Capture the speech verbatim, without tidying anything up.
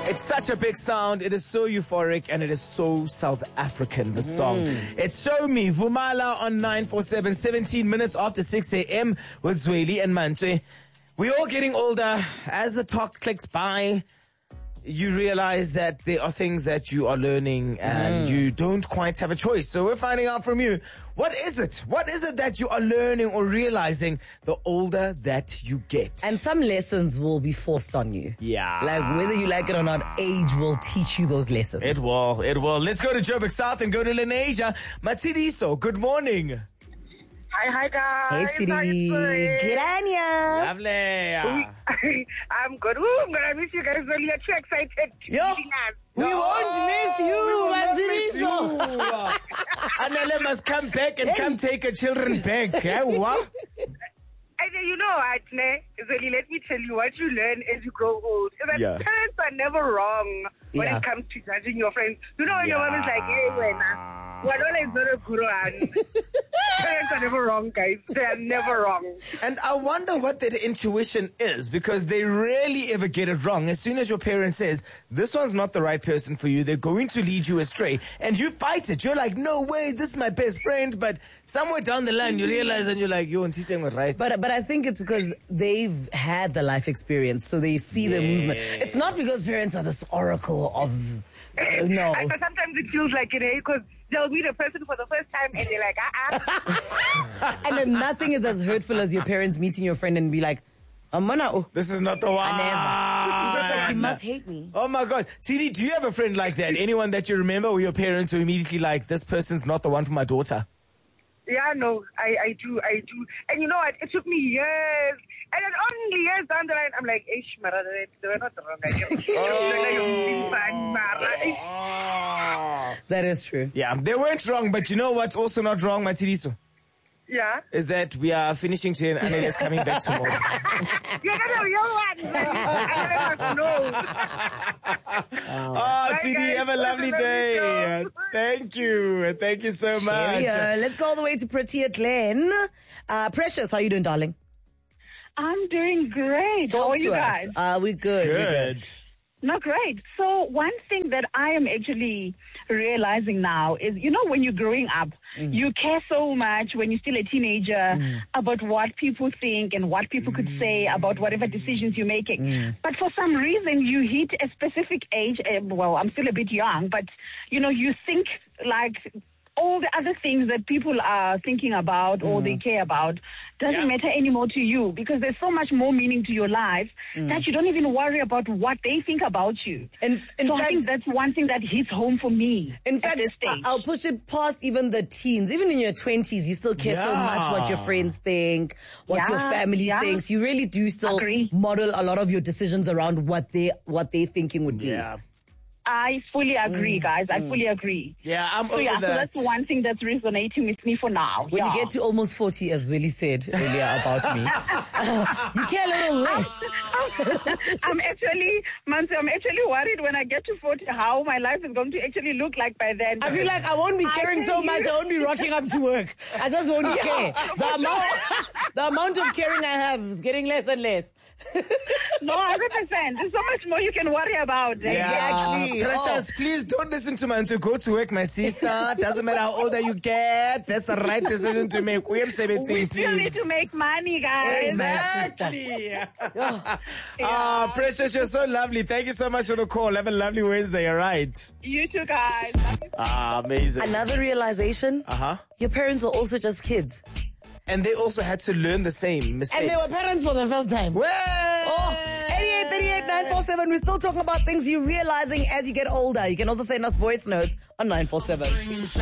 It's such a big sound. It is so euphoric and it is so South African, the song. Mm. It's Show Me, Vumala on nine four seven, seventeen minutes after six a.m. with Zweli and Mantwe. We're all getting older. As the talk clicks by, you realize that there are things that you are learning and mm. you don't quite have a choice. So we're finding out from you, what is it? What is it that you are learning or realizing the older that you get? And some lessons will be forced on you. Yeah. Like whether you like it or not, age will teach you those lessons. It will, it will. Let's go to Joburg South and go to Lenasia. Matsidiso, good morning. Hi, hi guys. Hey, Sidi. Good on ya. Lovely. I'm good. Ooh, I'm gonna miss you guys. Really, I'm too excited. Yo, we No, won't miss you, we will not miss Matsidiso. you. Anele must come back and Hey. come take her children back. Eh? What? And then, you know what, ne? Zoli, let me tell you what you learn as you grow old. Is that Yeah. parents are never wrong when Yeah. it comes to judging your friends. You know when your mom is like, hey, wena, Wanola is not a guru. Parents are never wrong, guys. They are never wrong. And I wonder what that intuition is, because they rarely ever get it wrong. As soon as your parent says, this one's not the right person for you, they're going to lead you astray, and you fight it. You're like, no way, this is my best friend. But somewhere down the line, you realize and you're like, yo, and teaching was right. But but I think it's because they've had the life experience, so they see the movement. It's not because parents are this oracle of uh, no. I, sometimes it feels like it, because they'll meet a person for the first time and they're like, uh-uh. And then nothing is as hurtful as your parents meeting your friend and be like, Amana, oh, This is not the one. you must hate me. Oh my God. T D, do you have a friend like that? Anyone that you remember or your parents who immediately like, this person's not the one for my daughter? Yeah, no, I, I do, I do. And you know what? It took me years. And then only years down the line, I'm like, Ish, Mara, they were not wrong. That is true. Yeah, they weren't wrong, but you know what's also not wrong, Matsidiso? Yeah. Is that we are finishing today and Anele is coming back tomorrow. You're not the real one. I don't know. Oh, T D, guys. have a lovely day. Thank you. Thank you so much. Yeah, let's go all the way to Prettier Glen. Uh, Precious, how you doing, darling? I'm doing great. How Talk are to you us. guys? Uh, we're good. We're Good. Not great. So one thing that I am actually realizing now is, you know, when you're growing up, Mm. you care so much when you're still a teenager Mm. about what people think and what people could say about whatever decisions you're making. Mm. But for some reason, you hit a specific age. Uh, well, I'm still a bit young, but, you know, you think like all the other things that people are thinking about or they care about doesn't Yeah. matter anymore to you, because there's so much more meaning to your life that you don't even worry about what they think about you. In, in so I think fact, that's one thing that hits home for me. in at fact, this I- stage. I'll push it past even the teens. Even in your twenties, you still care so Yeah. much what your friends think, what your Yeah, family yeah. thinks. You really do still Agree. model a lot of your decisions around what they what they thinking would be. Yeah. I fully agree, Mm, guys. I fully agree. Yeah, I'm So over yeah, so that. that's one thing that's resonating with me for now. When yeah. you get to almost forty, as Willie said earlier about me, you care a little less. I'm actually, Mansi, I'm actually worried when I get to forty how my life is going to actually look like by then. I feel like I won't be caring so tell much. you. I won't be rocking up to work. I just won't care. The amount, the amount of caring I have is getting less and less. No, one hundred percent. There's so much more you can worry about. Exactly. Precious, please don't listen to man to go to work, my sister. Doesn't matter how older you get. That's the right decision to make. We have We seventeen, still need please. to make money, guys. Exactly. Ah, Precious, you're so lovely. Thank you so much for the call. Have a lovely Wednesday, all right? You too, guys. Ah, amazing. Another realization, Uh-huh. your parents were also just kids. And they also had to learn the same mistakes. And they were parents for the first time. Well, Oh, eighty-eight thirty-eight nine four seven. We're still talking about things you're realizing as you get older. You can also send us voice notes on nine four seven.